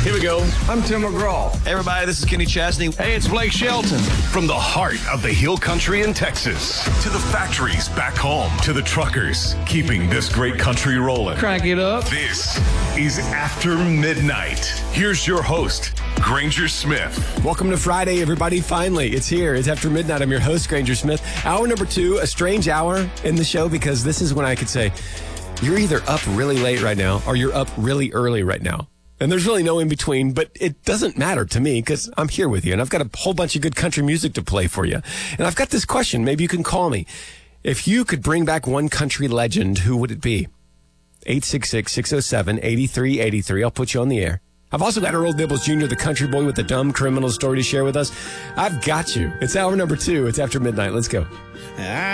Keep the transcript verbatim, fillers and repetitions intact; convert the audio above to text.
Here we go. I'm Tim McGraw. Hey, everybody, this is Kenny Chesney. Hey, it's Blake Shelton. From the heart of the Hill Country in Texas to the factories back home to the truckers keeping this great country rolling. Crank it up. This is After Midnight. Here's your host, Granger Smith. Welcome to Friday, everybody. Finally, it's here. It's After Midnight. I'm your host, Granger Smith. Hour number two, a strange hour in the show because this is when I could say, you're either up really late right now or you're up really early right now. And there's really no in between, but it doesn't matter to me because I'm here with you and I've got a whole bunch of good country music to play for you. And I've got this question. Maybe you can call me. If you could bring back one country legend, who would it be? eight six six, six oh seven, eight three eight three. I'll put you on the air. I've also got Earl Dibbles Junior, the country boy with the dumb criminal story to share with us. I've got you. It's hour number two. It's After Midnight. Let's go.